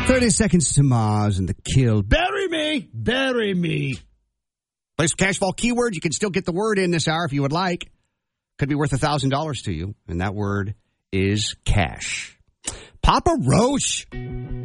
30 Seconds to Mars and The Kill. Bury me! Bury me! Place cash vault keyword. You can still get the word in this hour if you would like. Could be worth $1,000 to you. And that word is cash. Papa Roach.